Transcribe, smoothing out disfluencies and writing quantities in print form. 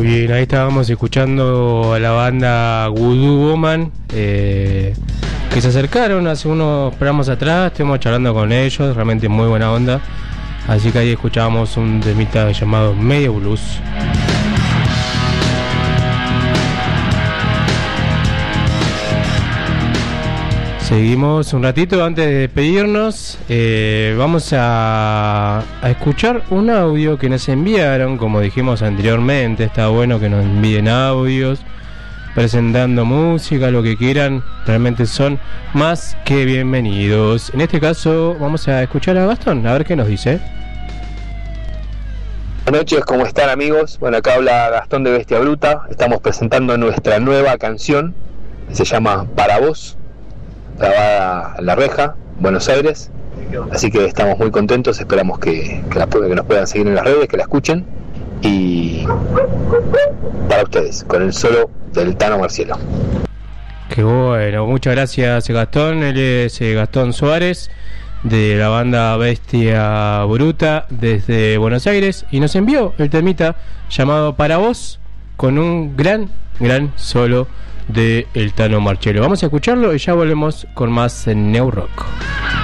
bien, ahí estábamos escuchando a la banda Voodoo Woman, que se acercaron hace unos programas atrás, estuvimos charlando con ellos, realmente muy buena onda. Así que ahí escuchábamos un temita llamado Medio Blues. Seguimos un ratito antes de despedirnos. Vamos a escuchar un audio que nos enviaron, como dijimos anteriormente. Está bueno que nos envíen audios presentando música, lo que quieran. Realmente son más que bienvenidos. En este caso vamos a escuchar a Gastón, a ver qué nos dice. Buenas noches, ¿cómo están, amigos? Bueno, acá habla Gastón de Bestia Bruta. Estamos presentando nuestra nueva canción, que se llama Para Vos, grabada en La Reja, Buenos Aires. Así que estamos muy contentos, esperamos que nos puedan seguir en las redes, que la escuchen. Y para ustedes, con el solo del Tano Marcielo. Qué bueno, muchas gracias, Gastón. Él es Gastón Suárez, de la banda Bestia Bruta, desde Buenos Aires, y nos envió el temita llamado Para Vos, con un gran solo de El Tano Marcielo. Vamos a escucharlo y ya volvemos con más en New Rock.